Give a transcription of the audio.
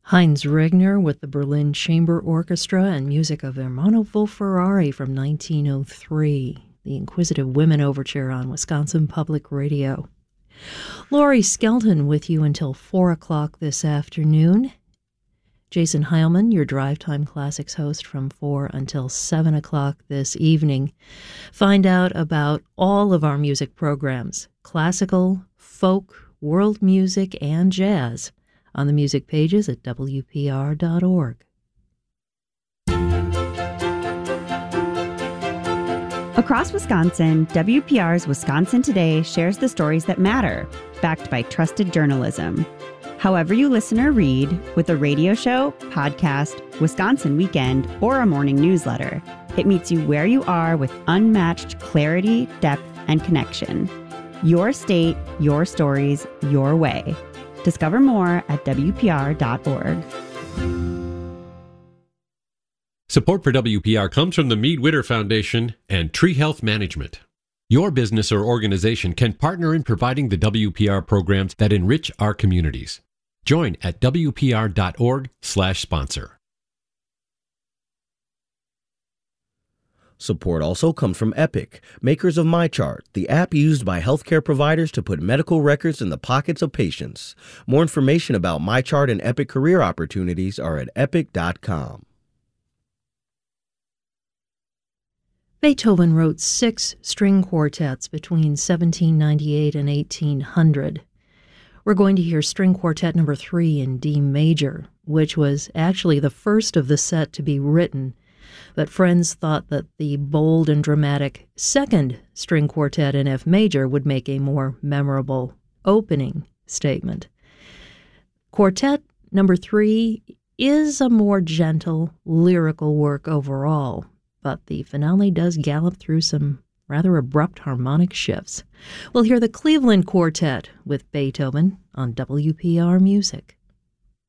Heinz Regner with the Berlin Chamber Orchestra and music of Ermanno Wolf-Ferrari from 1903, the Inquisitive Women Overture on Wisconsin Public Radio. Laurie Skelton with you until 4 o'clock this afternoon. Jason Heilman, your Drive Time Classics host from 4 until 7 o'clock this evening. Find out about all of our music programs, classical, folk, world music, and jazz, on the music pages at WPR.org. Across Wisconsin, WPR's Wisconsin Today shares the stories that matter, backed by trusted journalism. However you listen or read, with a radio show, podcast, Wisconsin Weekend, or a morning newsletter, it meets you where you are with unmatched clarity, depth, and connection. Your state, your stories, your way. Discover more at WPR.org. Support for WPR comes from the Mead Witter Foundation and Tree Health Management. Your business or organization can partner in providing the WPR programs that enrich our communities. Join at WPR.org/sponsor. Support also comes from Epic, makers of MyChart, the app used by healthcare providers to put medical records in the pockets of patients. More information about MyChart and Epic career opportunities are at epic.com. Beethoven wrote 6 string quartets between 1798 and 1800. We're going to hear String Quartet No. 3 in D major, which was actually the first of the set to be written, but friends thought that the bold and dramatic second string quartet in F major would make a more memorable opening statement. Quartet No. 3 is a more gentle, lyrical work overall, but the finale does gallop through some rather abrupt harmonic shifts. We'll hear the Cleveland Quartet with Beethoven on WPR Music.